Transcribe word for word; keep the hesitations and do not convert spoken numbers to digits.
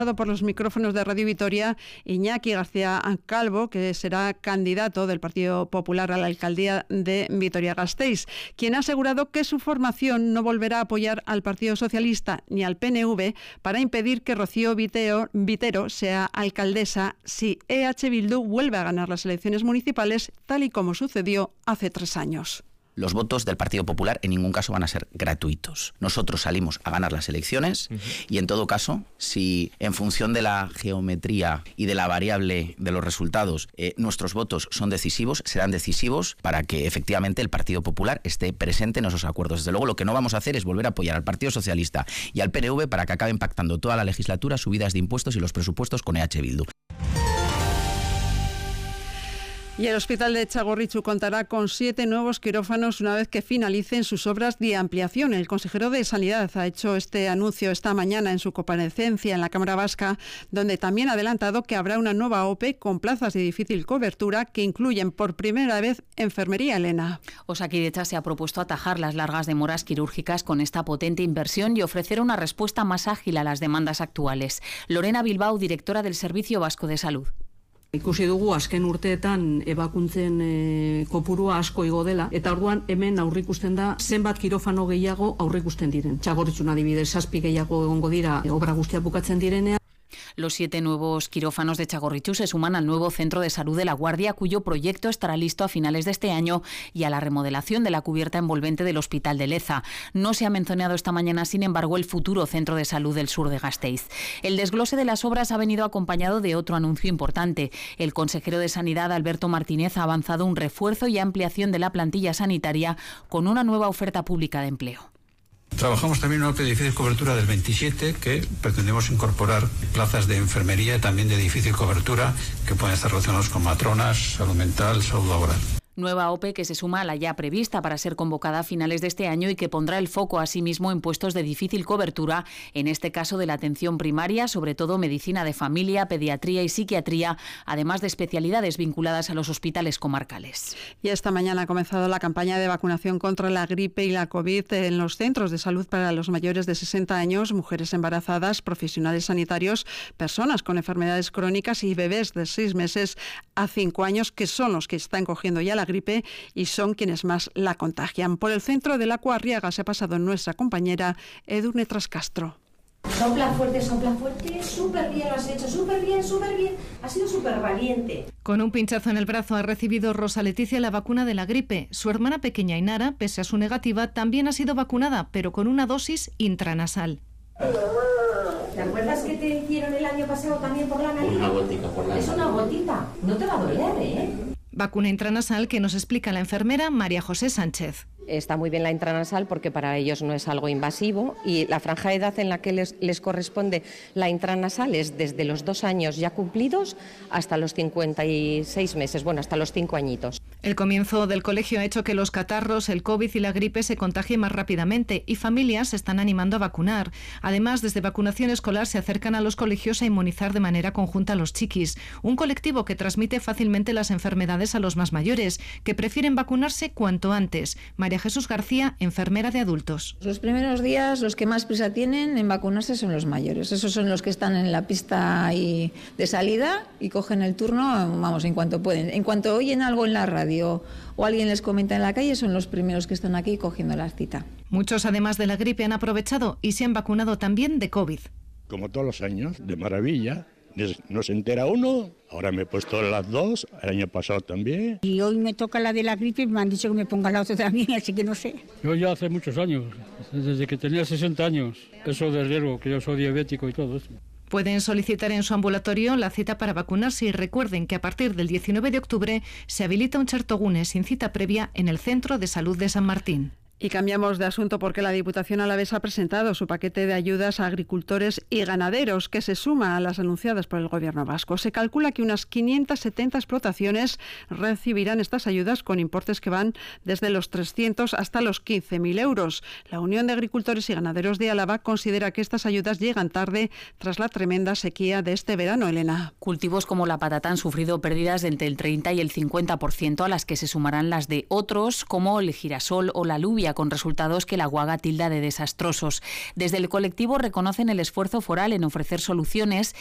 por los micrófonos de Radio Vitoria Iñaki García Calvo, que será candidato del Partido Popular a la alcaldía de Vitoria-Gasteiz, quien ha asegurado que su formación no volverá a apoyar al Partido Socialista ni al P N V para impedir que Rocío Vitero, Vitero sea alcaldesa si E H Bildu vuelve a ganar las elecciones municipales, tal y como sucedió hace tres años. Los votos del Partido Popular en ningún caso van a ser gratuitos. Nosotros salimos a ganar las elecciones uh-huh. y en todo caso, si en función de la geometría y de la variable de los resultados eh, nuestros votos son decisivos, serán decisivos para que efectivamente el Partido Popular esté presente en esos acuerdos. Desde luego lo que no vamos a hacer es volver a apoyar al Partido Socialista y al P N V para que acaben pactando toda la legislatura subidas de impuestos y los presupuestos con E H Bildu. Y el Hospital de Txagorritxu contará con siete nuevos quirófanos una vez que finalicen sus obras de ampliación. El consejero de Sanidad ha hecho este anuncio esta mañana en su comparecencia en la Cámara Vasca, donde también ha adelantado que habrá una nueva O P E con plazas de difícil cobertura que incluyen por primera vez enfermería, Elena. Osakidetza se ha propuesto atajar las largas demoras quirúrgicas con esta potente inversión y ofrecer una respuesta más ágil a las demandas actuales. Lorena Bilbao, directora del Servicio Vasco de Salud. Ikusi dugu azken urteetan ebakuntzen e, kopurua asko igo dela, eta orduan hemen aurrikusten da zenbat kirofano gehiago aurrikusten diren. Txagorritxun adibidez, zazpi gehiago egongo dira obra guztia bukatzen direnean. Los siete nuevos quirófanos de Txagorritxu se suman al nuevo Centro de Salud de La Guardia, cuyo proyecto estará listo a finales de este año, y a la remodelación de la cubierta envolvente del Hospital de Leza. No se ha mencionado esta mañana, sin embargo, el futuro Centro de Salud del sur de Gasteiz. El desglose de las obras ha venido acompañado de otro anuncio importante. El consejero de Sanidad, Alberto Martínez, ha avanzado un refuerzo y ampliación de la plantilla sanitaria con una nueva oferta pública de empleo. Trabajamos también en una O P E de difícil cobertura del veintisiete, que pretendemos incorporar plazas de enfermería y también de difícil cobertura que pueden estar relacionados con matronas, salud mental, salud laboral. Nueva O P E que se suma a la ya prevista para ser convocada a finales de este año y que pondrá el foco asimismo en puestos de difícil cobertura, en este caso de la atención primaria, sobre todo medicina de familia, pediatría y psiquiatría, además de especialidades vinculadas a los hospitales comarcales. Y esta mañana ha comenzado la campaña de vacunación contra la gripe y la COVID en los centros de salud para los mayores de sesenta años, mujeres embarazadas, profesionales sanitarios, personas con enfermedades crónicas y bebés de seis meses a cinco años, que son los que están cogiendo ya la gripe y son quienes más la contagian. Por el centro de la Cuarriaga se ha pasado nuestra compañera Edurne Trascastro. Sopla fuerte, sopla fuerte, súper bien lo has hecho, súper bien, súper bien, has sido súper valiente. Con un pinchazo en el brazo ha recibido Rosa Leticia la vacuna de la gripe. Su hermana pequeña Ainara, pese a su negativa, también ha sido vacunada, pero con una dosis intranasal. ¿Te acuerdas que te hicieron el año pasado también por la nariz? Una gotita por la nariz. Es una gotita, no te va a doler, ¿eh? Vacuna intranasal que nos explica la enfermera María José Sánchez. Está muy bien la intranasal porque para ellos no es algo invasivo y la franja de edad en la que les, les corresponde la intranasal es desde los dos años ya cumplidos hasta los cincuenta y seis meses, bueno, hasta los cinco añitos. El comienzo del colegio ha hecho que los catarros, el COVID y la gripe se contagien más rápidamente y familias se están animando a vacunar. Además, desde vacunación escolar se acercan a los colegios a inmunizar de manera conjunta a los chiquis, un colectivo que transmite fácilmente las enfermedades a los más mayores, que prefieren vacunarse cuanto antes. María Jesús García, enfermera de adultos. Los primeros días los que más prisa tienen en vacunarse son los mayores. Esos son los que están en la pista y de salida y cogen el turno, vamos, en cuanto pueden. En cuanto oyen algo en la radio o alguien les comenta en la calle, son los primeros que están aquí cogiendo la cita. Muchos, además de la gripe, han aprovechado y se han vacunado también de COVID. Como todos los años, de maravilla. No se entera uno, ahora me he puesto las dos, el año pasado también. Y hoy me toca la de la gripe, me han dicho que me ponga la otra también, así que no sé. Yo ya hace muchos años, desde que tenía sesenta años, eso de riesgo, que yo soy diabético y todo eso. Pueden solicitar en su ambulatorio la cita para vacunarse y recuerden que a partir del diecinueve de octubre se habilita un Chertogune sin cita previa en el Centro de Salud de San Martín. Y cambiamos de asunto porque la Diputación Alavesa ha presentado su paquete de ayudas a agricultores y ganaderos que se suma a las anunciadas por el Gobierno vasco. Se calcula que unas quinientas setenta explotaciones recibirán estas ayudas con importes que van desde los trescientos hasta los quince mil euros. La Unión de Agricultores y Ganaderos de Álava considera que estas ayudas llegan tarde tras la tremenda sequía de este verano, Elena. Cultivos como la patata han sufrido pérdidas de entre el treinta y el cincuenta por ciento, a las que se sumarán las de otros como el girasol o la alubia, Vitoria, con resultados que la UAGA tilda de desastrosos. Desde el colectivo reconocen el esfuerzo foral en ofrecer soluciones